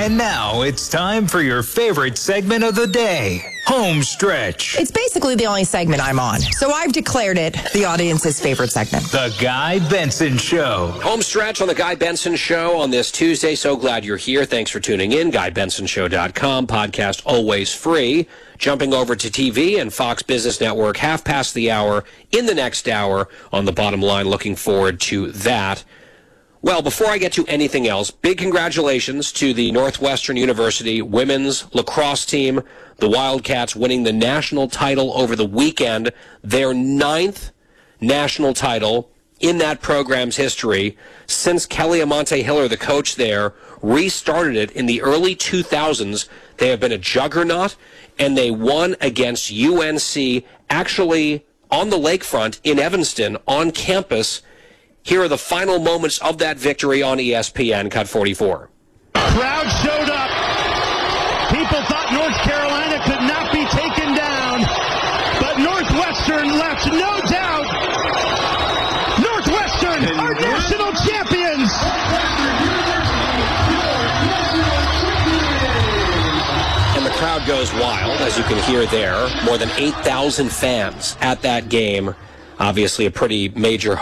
And now it's time for your favorite segment of the day, Home Stretch. It's basically the only segment I'm on, so I've declared it the audience's favorite segment. The Guy Benson Show. Home Stretch on the Guy Benson Show on this Tuesday. So glad you're here. Thanks for tuning in. GuyBensonShow.com. Podcast always free. Jumping over to TV and Fox Business Network, half past the hour in the next hour on the bottom line. Looking forward to that. Well, before I get to anything else, big congratulations to the Northwestern University women's lacrosse team, the Wildcats winning the national title over the weekend, their 9th national title in that program's history since Kelly Amante Hiller, the coach there, restarted it in the early 2000s. They have been a juggernaut, and they won against UNC, actually on the lakefront in Evanston, on campus. Here are the final moments of that victory on ESPN, Cut 44. Crowd showed up. People thought North Carolina could not be taken down, but Northwestern left no doubt. Northwestern are national champions. And the crowd goes wild, as you can hear there. More than 8,000 fans at that game. Obviously a pretty major